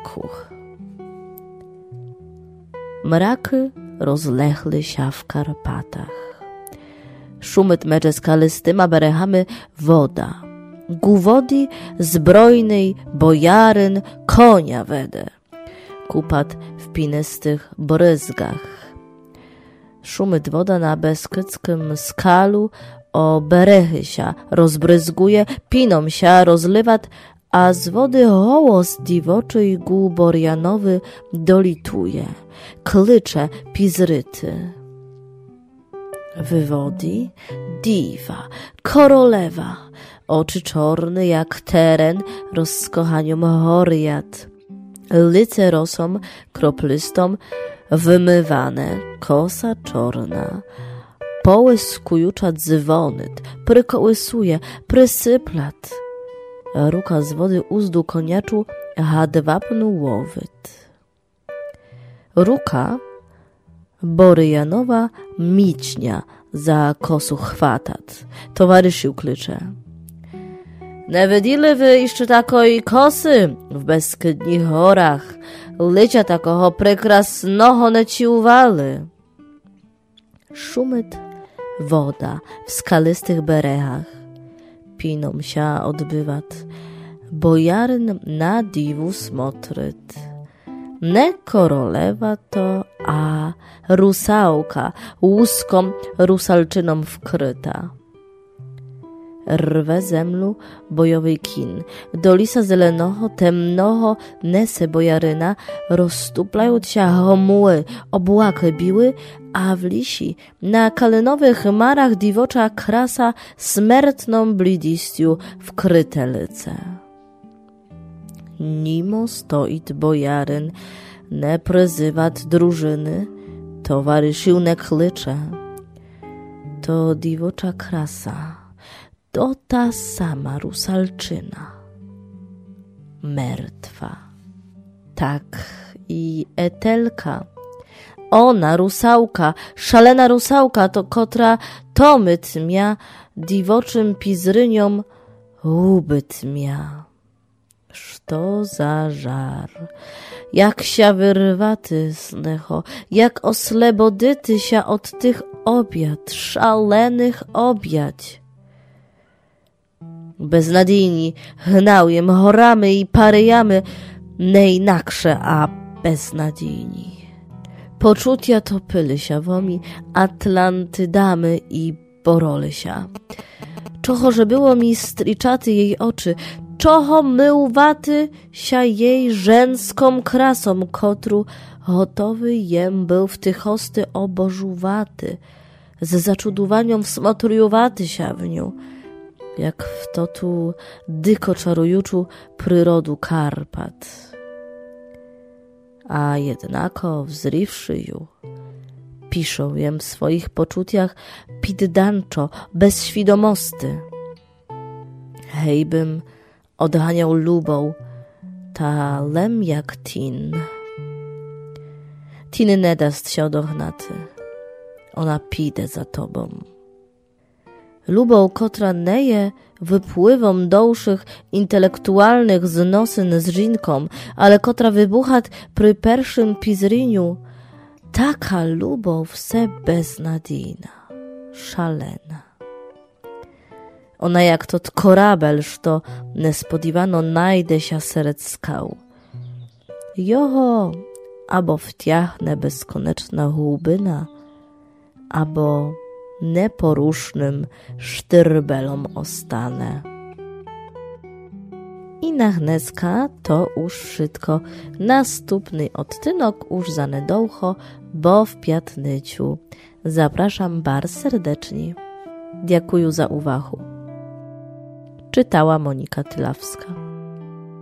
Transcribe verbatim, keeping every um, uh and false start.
mraku. Mraky rozlechły się w Karpatach. Szumyt mecze skalestyma berechamy woda. Gu wody zbrojnej bojaryn konia wede. Kupat w pinystych bryzgach. Szumyt woda na beskidzkim skalu o berechy się rozbryzguje, pinom się rozlewat, a z wody hołos diwoczy gu borianowy dolituje. Klycze pizryty. Wywodi diwa, korolewa, oczy czorne jak teren, rozkochaniom horiat. Lice rosą kroplistą, wymywane, kosa czorna. Połyskujucza dzwonyt, prykołysuje, prysyplat. Ruka z wody uzdu koniaczu hadwapnu łowyt. Ruka boryjanowa mićnia za kosu chwatat. Towarzyszył klycze. Nie wydili wy jeszcze takoj kosy w Beskydnich horach. Lycia takoho prekrasnoho ne ci uwali. Szumyt woda w skalystych berechach. Pinom się odbywat. Bojaryn na diwu smotryt. Ne korolewa to, a rusałka łuską rusalczyną wkryta. Rwe zemlu bojowy kin. Do lisa zelenoho, temnoho nese bojaryna rozstuplają się homuły, obłaky biły, a w lisi na kalenowych chmarach diwocza krasa smertną blidistiu wkryte lice. Nimo stoit bojaryn, ne pryzywat drużyny, towarzyszył ne klycze. To diwocza krasa, to ta sama rusalczyna. Mertwa. Tak i Etelka. Ona, rusałka, szalena rusałka, to kotra tomyt mia, diwoczym pizryniom ubyt mia. Szto za żar, jak się wyrwaty snecho, jak oslebodyty się od tych obiad, szalenych obiad. Beznadyjni hnałjem choramy i paryjamy, nejnaksze, a beznadyjni. Poczucia topyly się womi Atlantydamy i borole się. Czocho, że było mi striczaty jej oczy, czocho myłwaty się jej żenską krasą, kotru gotowy jem był w tych hosty obożuwaty, z zaczudowaniem wsmotrujowaty się w nią, jak w to tu dyko czarujuczu przyrodu Karpat. A jednako wzriwszy ju, piszą jem w swoich poczuciach piddanczo, bez świdomosty. Hejbym odganiał lubą, ta lem jak tin. Tiny nie dast się odognaty, ona pide za tobą. Lubą, kotra neje wypływom dołszych intelektualnych znosyn z żinką, ale kotra wybuchat przy pierwszym pizryniu, taka lubą wse beznadyjna, szalena. Ona jak tot korabel, što nespodziwano najde się seret skał. Joho, abo wtiachne bezkoneczna głębina, abo neporusznym sztyrbelom ostanę. I na chneska to już wszystko. Następny odtynok już zanedołcho, bo w piatnyciu. Zapraszam bar serdecznie. Dziękuję za uwagę. Czytała Monika Tylawska.